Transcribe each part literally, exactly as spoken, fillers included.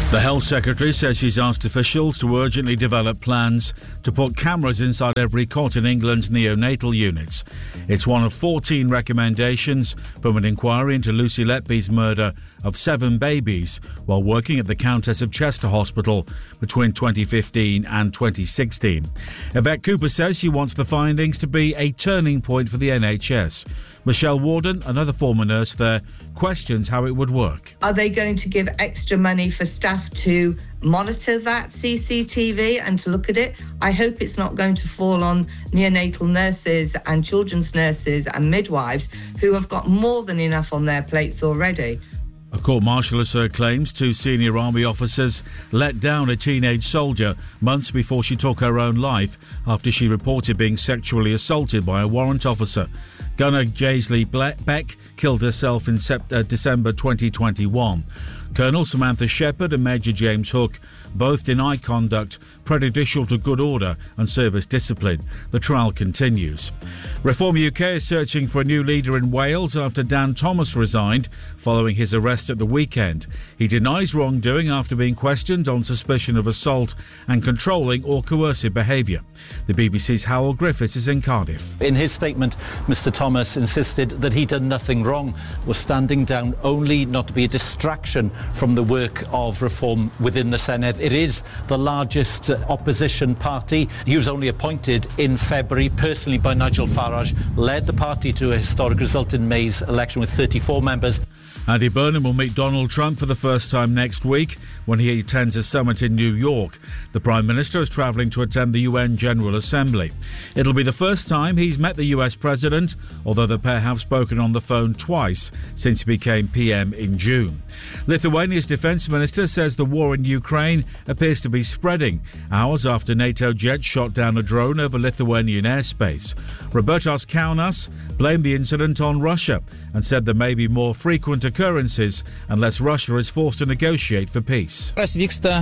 The Health Secretary says she's asked officials to urgently develop plans to put cameras inside every cot in England's neonatal units. It's one of fourteen recommendations from an inquiry into Lucy Letby's murder of seven babies while working at the Countess of Chester Hospital between twenty fifteen and twenty sixteen. Yvette Cooper says she wants the findings to be a turning point for the N H S. Michelle Warden, another former nurse there, questions how it would work. Are they going to give extra money for staff to monitor that C C T V and to look at it? I hope it's not going to fall on neonatal nurses and children's nurses and midwives who have got more than enough on their plates already. A court-martial has heard claims two senior army officers let down a teenage soldier months before she took her own life after she reported being sexually assaulted by a warrant officer. Gunner Jaisley Beck killed herself in December twenty twenty-one. Colonel Samantha Shepherd and Major James Hook both deny conduct prejudicial to good order and service discipline. The trial continues. Reform U K is searching for a new leader in Wales after Dan Thomas resigned following his arrest at the weekend. He denies wrongdoing after being questioned on suspicion of assault and controlling or coercive behaviour. The B B C's Howell Griffiths is in Cardiff. In his statement, Mr Thomas insisted that he'd done nothing wrong, was standing down only not to be a distraction from the work of reform within the Senedd. It is the largest opposition party. He was only appointed in February, personally by Nigel Farage, led the party to a historic result in May's election with thirty-four members. Andy Burnham will meet Donald Trump for the first time next week when he attends a summit in New York. The Prime Minister is travelling to attend the U N General Assembly. It'll be the first time he's met the U S President, although the pair have spoken on the phone twice since he became P M in June. Lithuania's Defence Minister says the war in Ukraine appears to be spreading, hours after NATO jets shot down a drone over Lithuanian airspace. Robertas Kaunas blamed the incident on Russia and said there may be more frequent occurrences unless Russia is forced to negotiate for peace. The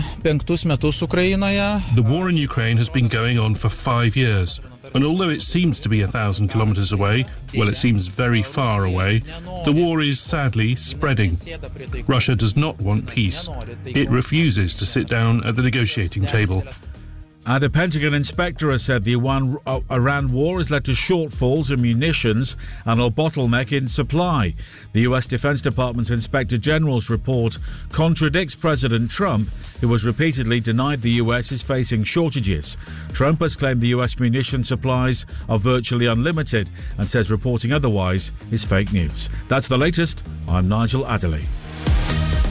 war in Ukraine has been going on for five years. And although it seems to be a thousand kilometres away, well, it seems very far away, the war is sadly spreading. Russia does not want peace. It refuses to sit down at the negotiating table. And a Pentagon inspector has said the Iran war has led to shortfalls in munitions and a bottleneck in supply. The U S Defense Department's Inspector General's report contradicts President Trump, who has repeatedly denied the U S is facing shortages. Trump has claimed the U S munition supplies are virtually unlimited and says reporting otherwise is fake news. That's the latest. I'm Nigel Adderley.